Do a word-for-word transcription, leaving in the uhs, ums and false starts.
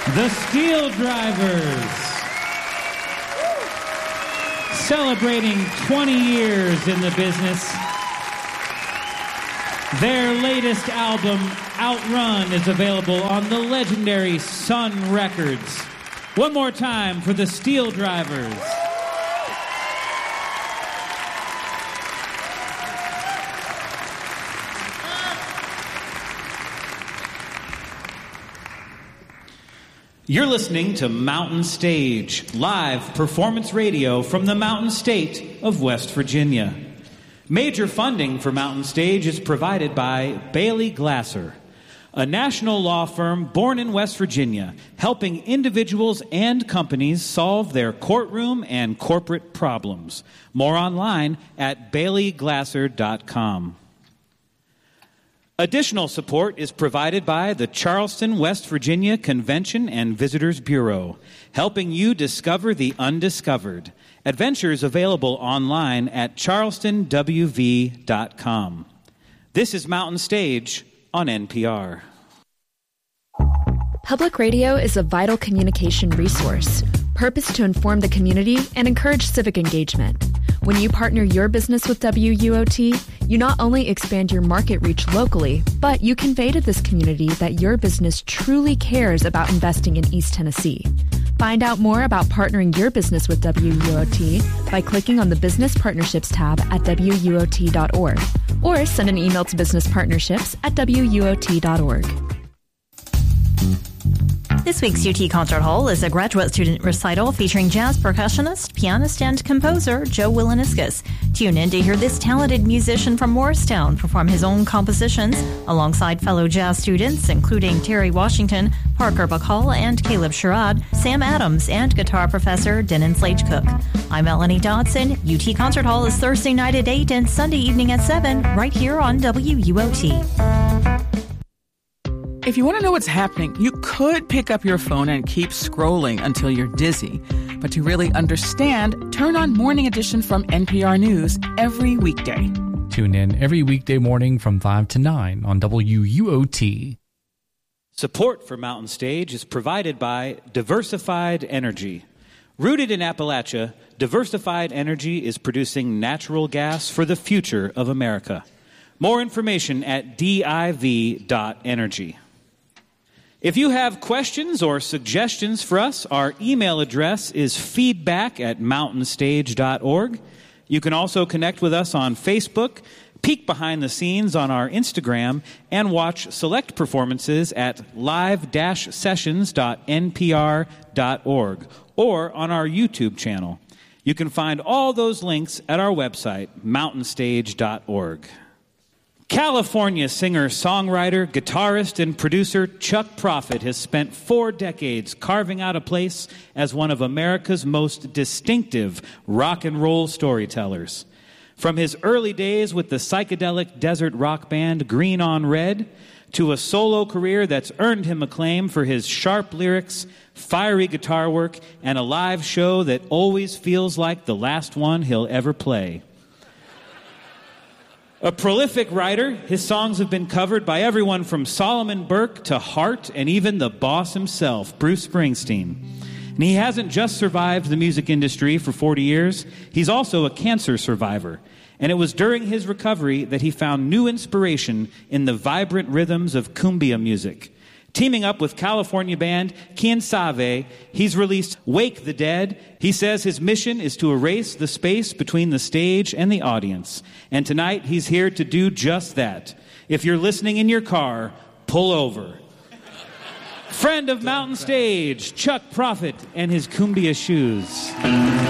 The Steel Drivers, celebrating twenty years in the business. Their latest album, Outrun, is available on the legendary Sun Records. One more time for the Steel Drivers. You're listening to Mountain Stage, live performance radio from the Mountain State of West Virginia. Major funding for Mountain Stage is provided by Bailey Glasser, a national law firm born in West Virginia, helping individuals and companies solve their courtroom and corporate problems. More online at bailey glasser dot com. Additional support is provided by the Charleston, West Virginia Convention and Visitors Bureau, helping you discover the undiscovered. Adventures available online at charleston w v dot com. This is Mountain Stage on N P R. Public radio is a vital communication resource, purposed to inform the community and encourage civic engagement. When you partner your business with W U O T, you not only expand your market reach locally, but you convey to this community that your business truly cares about investing in East Tennessee. Find out more about partnering your business with W U O T by clicking on the Business Partnerships tab at w u o t dot org or send an email to businesspartnerships at w u o t dot org. This week's U T Concert Hall is a graduate student recital featuring jazz percussionist, pianist, and composer Joe Wilaniscus. Tune in to hear this talented musician from Morristown perform his own compositions alongside fellow jazz students, including Terry Washington, Parker Bacall, and Caleb Sherrod, Sam Adams, and guitar professor Denon Slagecook. I'm Melanie Dodson. U T Concert Hall is Thursday night at eight and Sunday evening at seven, right here on W U O T. If you want to know what's happening, you could pick up your phone and keep scrolling until you're dizzy. But to really understand, turn on Morning Edition from N P R News every weekday. Tune in every weekday morning from five to nine on W U O T. Support for Mountain Stage is provided by Diversified Energy. Rooted in Appalachia, Diversified Energy is producing natural gas for the future of America. More information at div dot energy. If you have questions or suggestions for us, our email address is feedback at mountain stage dot org. You can also connect with us on Facebook, peek behind the scenes on our Instagram, and watch select performances at live dash sessions dot n p r dot org or on our YouTube channel. You can find all those links at our website, mountain stage dot org. California singer, songwriter, guitarist, and producer Chuck Prophet has spent four decades carving out a place as one of America's most distinctive rock and roll storytellers. From his early days with the psychedelic desert rock band Green on Red, to a solo career that's earned him acclaim for his sharp lyrics, fiery guitar work, and a live show that always feels like the last one he'll ever play. A prolific writer, his songs have been covered by everyone from Solomon Burke to Hart and even the boss himself, Bruce Springsteen. And he hasn't just survived the music industry for forty years, he's also a cancer survivor. And it was during his recovery that he found new inspiration in the vibrant rhythms of cumbia music. Teaming up with California band Quien Sabe, he's released Wake the Dead. He says his mission is to erase the space between the stage and the audience. And tonight, he's here to do just that. If you're listening in your car, pull over. Friend of Mountain Stage, Chuck Prophet and his cumbia shoes.